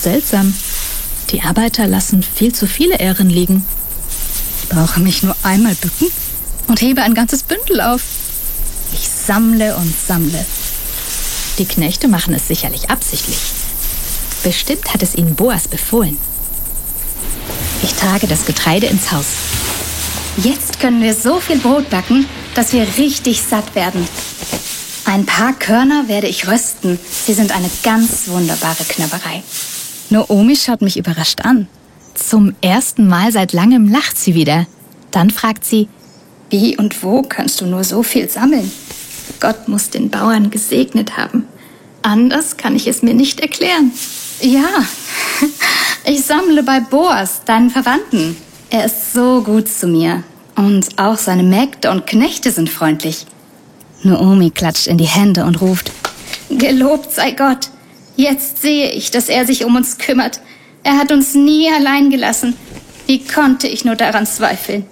seltsam. Die Arbeiter lassen viel zu viele Ähren liegen. Ich brauche mich nur einmal bücken und hebe ein ganzes Bündel auf. Ich sammle und sammle. Die Knechte machen es sicherlich absichtlich. Bestimmt hat es ihnen Boas befohlen. Ich trage das Getreide ins Haus. Jetzt können wir so viel Brot backen, dass wir richtig satt werden. Ein paar Körner werde ich rösten. Sie sind eine ganz wunderbare Knabberei. Naomi schaut mich überrascht an. Zum ersten Mal seit langem lacht sie wieder. Dann fragt sie: Wie und wo kannst du nur so viel sammeln? Gott muss den Bauern gesegnet haben. Anders kann ich es mir nicht erklären. Ja, ich sammle bei Boas, deinen Verwandten. Er ist so gut zu mir. Und auch seine Mägde und Knechte sind freundlich. Naomi klatscht in die Hände und ruft: Gelobt sei Gott! Jetzt sehe ich, dass er sich um uns kümmert. Er hat uns nie allein gelassen. Wie konnte ich nur daran zweifeln?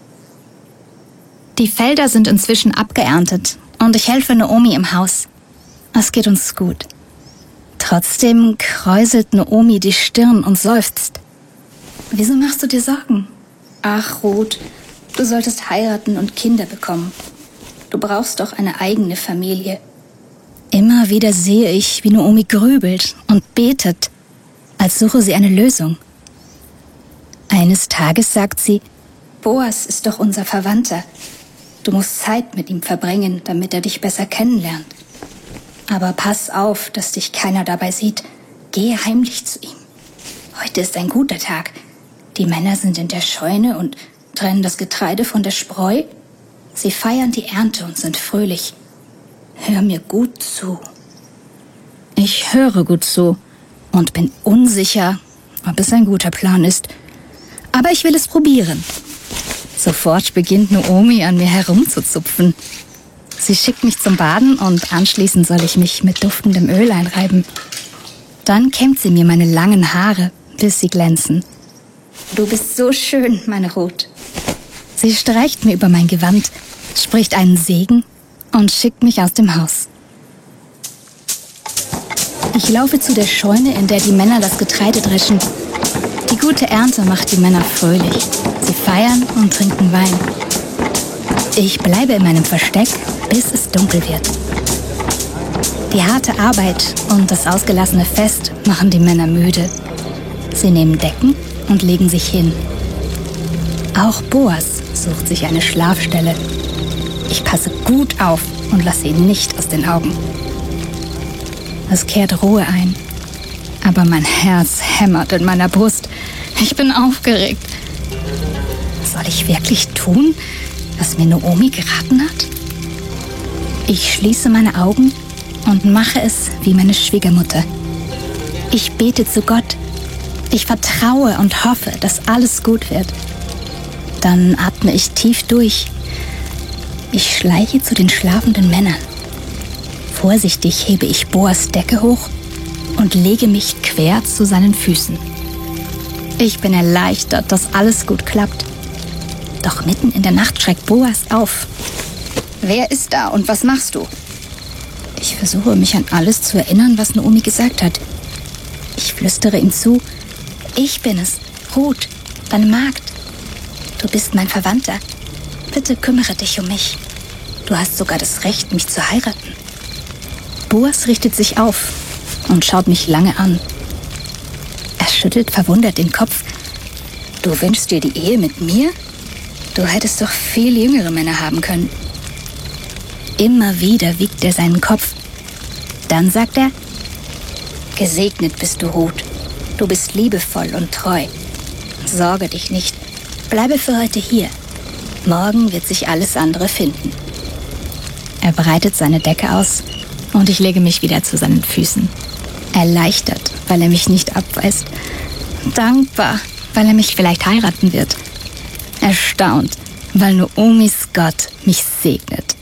Die Felder sind inzwischen abgeerntet und ich helfe Naomi im Haus. Es geht uns gut. Trotzdem kräuselt Naomi die Stirn und seufzt. Wieso machst du dir Sorgen? Ach, Ruth, du solltest heiraten und Kinder bekommen. Du brauchst doch eine eigene Familie. Immer wieder sehe ich, wie Naomi grübelt und betet, als suche sie eine Lösung. Eines Tages sagt sie: Boas ist doch unser Verwandter. Du musst Zeit mit ihm verbringen, damit er dich besser kennenlernt. Aber pass auf, dass dich keiner dabei sieht. Gehe heimlich zu ihm. Heute ist ein guter Tag. Die Männer sind in der Scheune und trennen das Getreide von der Spreu. Sie feiern die Ernte und sind fröhlich. Hör mir gut zu. Ich höre gut zu und bin unsicher, ob es ein guter Plan ist. Aber ich will es probieren. Sofort beginnt Naomi an mir herumzuzupfen. Sie schickt mich zum Baden und anschließend soll ich mich mit duftendem Öl einreiben. Dann kämmt sie mir meine langen Haare, bis sie glänzen. Du bist so schön, meine Ruth. Sie streicht mir über mein Gewand, spricht einen Segen und schickt mich aus dem Haus. Ich laufe zu der Scheune, in der die Männer das Getreide dreschen. Die gute Ernte macht die Männer fröhlich. Sie feiern und trinken Wein. Ich bleibe in meinem Versteck, bis es dunkel wird. Die harte Arbeit und das ausgelassene Fest machen die Männer müde. Sie nehmen Decken und legen sich hin. Auch Boas sucht sich eine Schlafstelle. Ich passe gut auf und lasse ihn nicht aus den Augen. Es kehrt Ruhe ein, aber mein Herz hämmert in meiner Brust. Ich bin aufgeregt. Soll ich wirklich tun, was mir Naomi geraten hat? Ich schließe meine Augen und mache es wie meine Schwiegermutter. Ich bete zu Gott. Ich vertraue und hoffe, dass alles gut wird. Dann atme ich tief durch. Ich schleiche zu den schlafenden Männern. Vorsichtig hebe ich Boas Decke hoch und lege mich quer zu seinen Füßen. Ich bin erleichtert, dass alles gut klappt. Doch mitten in der Nacht schreckt Boas auf. Wer ist da und was machst du? Ich versuche, mich an alles zu erinnern, was Naomi gesagt hat. Ich flüstere ihm zu: Ich bin es, Ruth, deine Magd. Du bist mein Verwandter. Bitte kümmere dich um mich. Du hast sogar das Recht, mich zu heiraten. Boas richtet sich auf und schaut mich lange an. Er schüttelt verwundert den Kopf. Du wünschst dir die Ehe mit mir? Du hättest doch viel jüngere Männer haben können. Immer wieder wiegt er seinen Kopf. Dann sagt er: Gesegnet bist du, Ruth. Du bist liebevoll und treu. Sorge dich nicht. Bleibe für heute hier. Morgen wird sich alles andere finden. Er breitet seine Decke aus und ich lege mich wieder zu seinen Füßen. Erleichtert, weil er mich nicht abweist. Dankbar, weil er mich vielleicht heiraten wird. Erstaunt, weil Naomis Gott mich segnet.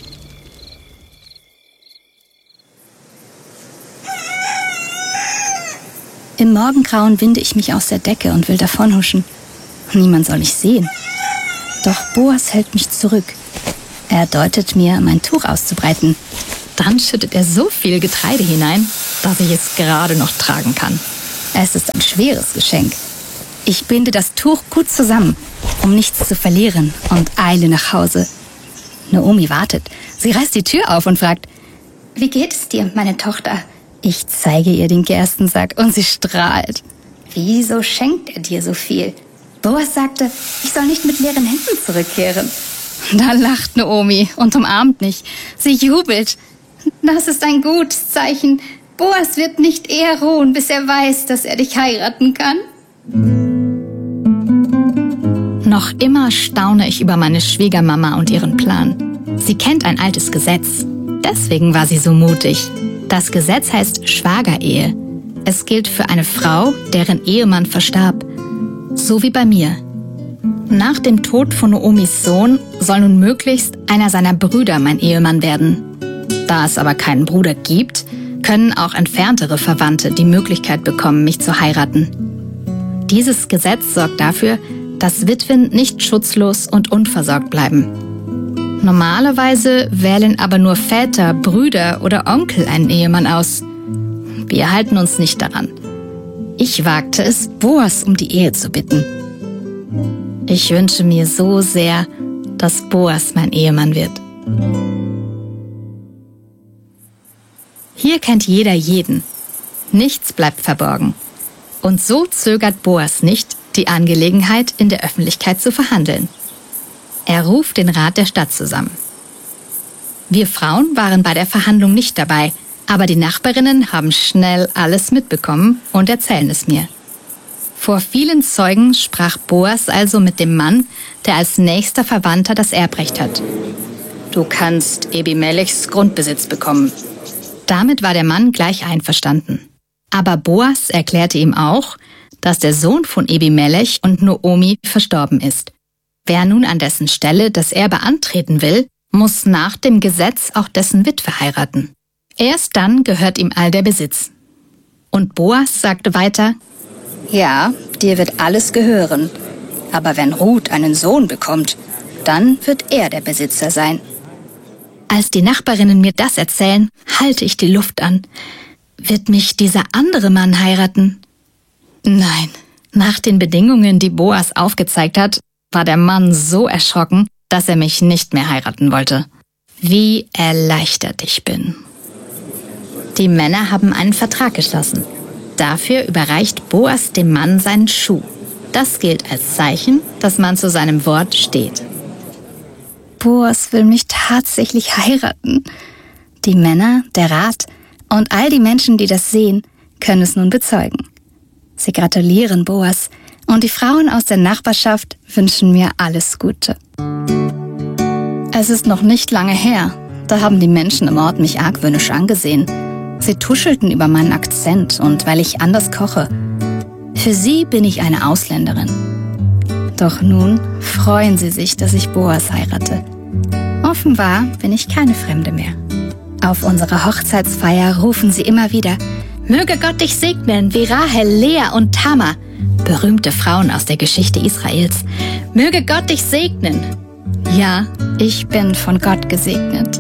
Im Morgengrauen winde ich mich aus der Decke und will davonhuschen. Niemand soll mich sehen. Doch Boas hält mich zurück. Er deutet mir, mein Tuch auszubreiten. Dann schüttet er so viel Getreide hinein, dass ich es gerade noch tragen kann. Es ist ein schweres Geschenk. Ich binde das Tuch gut zusammen, um nichts zu verlieren, und eile nach Hause. Naomi wartet. Sie reißt die Tür auf und fragt: Wie geht es dir, meine Tochter? Ich zeige ihr den Gerstensack und sie strahlt. Wieso schenkt er dir so viel? Boas sagte, ich soll nicht mit leeren Händen zurückkehren. Da lacht Naomi und umarmt mich. Sie jubelt. Das ist ein gutes Zeichen. Boas wird nicht eher ruhen, bis er weiß, dass er dich heiraten kann. Noch immer staune ich über meine Schwiegermama und ihren Plan. Sie kennt ein altes Gesetz. Deswegen war sie so mutig. Das Gesetz heißt Schwagerehe. Es gilt für eine Frau, deren Ehemann verstarb. So wie bei mir. Nach dem Tod von Naomis Sohn soll nun möglichst einer seiner Brüder mein Ehemann werden. Da es aber keinen Bruder gibt, können auch entferntere Verwandte die Möglichkeit bekommen, mich zu heiraten. Dieses Gesetz sorgt dafür, dass Witwen nicht schutzlos und unversorgt bleiben. Normalerweise wählen aber nur Väter, Brüder oder Onkel einen Ehemann aus. Wir halten uns nicht daran. Ich wagte es, Boas um die Ehe zu bitten. Ich wünsche mir so sehr, dass Boas mein Ehemann wird. Hier kennt jeder jeden. Nichts bleibt verborgen. Und so zögert Boas nicht, die Angelegenheit in der Öffentlichkeit zu verhandeln. Er ruft den Rat der Stadt zusammen. Wir Frauen waren bei der Verhandlung nicht dabei, aber die Nachbarinnen haben schnell alles mitbekommen und erzählen es mir. Vor vielen Zeugen sprach Boas also mit dem Mann, der als nächster Verwandter das Erbrecht hat. Du kannst Ebimelechs Grundbesitz bekommen. Damit war der Mann gleich einverstanden. Aber Boas erklärte ihm auch, dass der Sohn von Ebimelech und Naomi verstorben ist. Wer nun an dessen Stelle das Erbe antreten will, muss nach dem Gesetz auch dessen Witwe heiraten. Erst dann gehört ihm all der Besitz. Und Boas sagte weiter: Ja, dir wird alles gehören. Aber wenn Ruth einen Sohn bekommt, dann wird er der Besitzer sein. Als die Nachbarinnen mir das erzählen, halte ich die Luft an. Wird mich dieser andere Mann heiraten? Nein, nach den Bedingungen, die Boas aufgezeigt hat, war der Mann so erschrocken, dass er mich nicht mehr heiraten wollte. Wie erleichtert ich bin. Die Männer haben einen Vertrag geschlossen. Dafür überreicht Boas dem Mann seinen Schuh. Das gilt als Zeichen, dass man zu seinem Wort steht. Boas will mich tatsächlich heiraten. Die Männer, der Rat und all die Menschen, die das sehen, können es nun bezeugen. Sie gratulieren Boas und die Frauen aus der Nachbarschaft wünschen mir alles Gute. Es ist noch nicht lange her. Da haben die Menschen im Ort mich argwöhnisch angesehen. Sie tuschelten über meinen Akzent und weil ich anders koche. Für sie bin ich eine Ausländerin. Doch nun freuen sie sich, dass ich Boas heirate. Offenbar bin ich keine Fremde mehr. Auf unserer Hochzeitsfeier rufen sie immer wieder: Möge Gott dich segnen, wie Rahel, Lea und Tamar, berühmte Frauen aus der Geschichte Israels. Möge Gott dich segnen. Ja, ich bin von Gott gesegnet.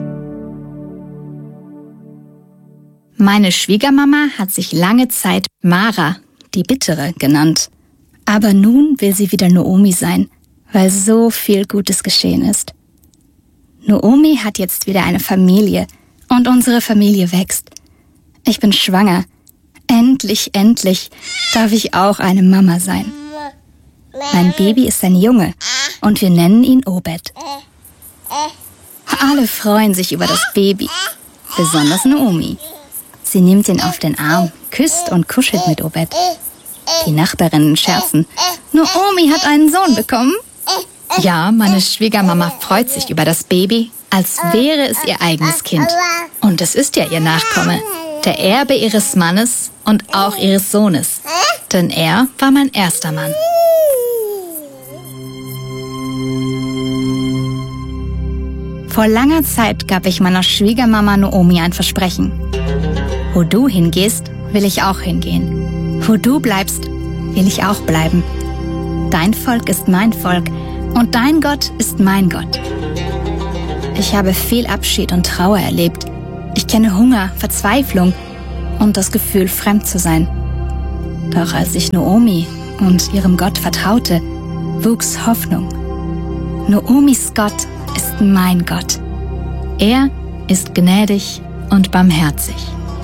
Meine Schwiegermama hat sich lange Zeit Mara, die Bittere, genannt. Aber nun will sie wieder Naomi sein, weil so viel Gutes geschehen ist. Naomi hat jetzt wieder eine Familie und unsere Familie wächst. Ich bin schwanger. Endlich darf ich auch eine Mama sein. Mein Baby ist ein Junge und wir nennen ihn Obed. Alle freuen sich über das Baby, besonders Naomi. Sie nimmt ihn auf den Arm, küsst und kuschelt mit Obed. Die Nachbarinnen scherzen: Naomi hat einen Sohn bekommen. Ja, meine Schwiegermama freut sich über das Baby, als wäre es ihr eigenes Kind. Und es ist ja ihr Nachkomme, der Erbe ihres Mannes und auch ihres Sohnes. Denn er war mein erster Mann. Vor langer Zeit gab ich meiner Schwiegermama Naomi ein Versprechen. Wo du hingehst, will ich auch hingehen. Wo du bleibst, will ich auch bleiben. Dein Volk ist mein Volk und dein Gott ist mein Gott. Ich habe viel Abschied und Trauer erlebt. Ich kenne Hunger, Verzweiflung und das Gefühl, fremd zu sein. Doch als ich Naomi und ihrem Gott vertraute, wuchs Hoffnung. Naomis Gott ist mein Gott. Er ist gnädig und barmherzig.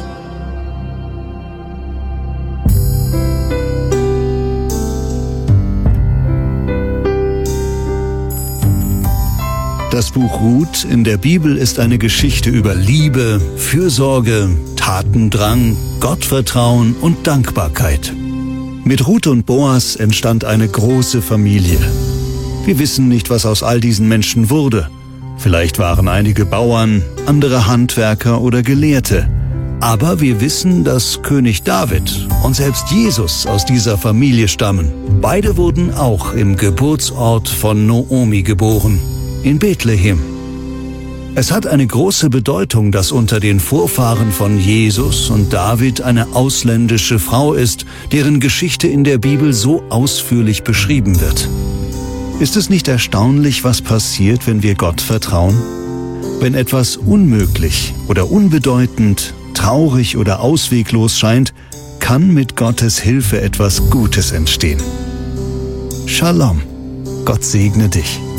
Das Buch Ruth in der Bibel ist eine Geschichte über Liebe, Fürsorge, Tatendrang, Gottvertrauen und Dankbarkeit. Mit Ruth und Boas entstand eine große Familie. Wir wissen nicht, was aus all diesen Menschen wurde. Vielleicht waren einige Bauern, andere Handwerker oder Gelehrte. Aber wir wissen, dass König David und selbst Jesus aus dieser Familie stammen. Beide wurden auch im Geburtsort von Naomi geboren, in Bethlehem. Es hat eine große Bedeutung, dass unter den Vorfahren von Jesus und David eine ausländische Frau ist, deren Geschichte in der Bibel so ausführlich beschrieben wird. Ist es nicht erstaunlich, was passiert, wenn wir Gott vertrauen? Wenn etwas unmöglich oder unbedeutend, traurig oder ausweglos scheint, kann mit Gottes Hilfe etwas Gutes entstehen. Shalom. Gott segne dich.